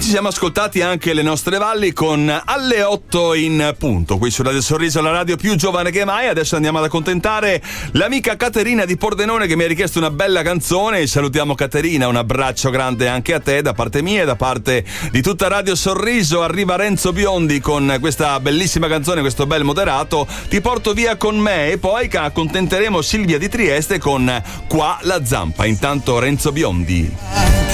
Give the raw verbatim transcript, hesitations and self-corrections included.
siamo ascoltati anche le nostre valli con Alle otto in punto, qui su Radio Sorriso, la radio più giovane che mai. Adesso andiamo ad accontentare l'amica Caterina di Pordenone che mi ha richiesto una bella canzone. Salutiamo Caterina, un abbraccio grande anche a te da parte mia e da parte di tutta Radio Sorriso. Arriva Renzo Biondi con questa bellissima canzone, questo bel moderato, Ti porto via con me, e poi accontenteremo Silvia di Trieste con Qua la zampa. Intanto Renzo Biondi.